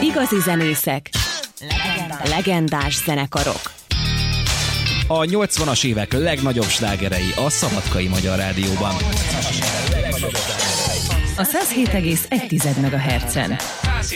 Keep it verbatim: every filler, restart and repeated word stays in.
Igazi zenészek, legendás, legendás zenekarok. A nyolcvanas évek legnagyobb slágerei a Szabadkai Magyar Rádióban. A száz hét egész egy MHz-en.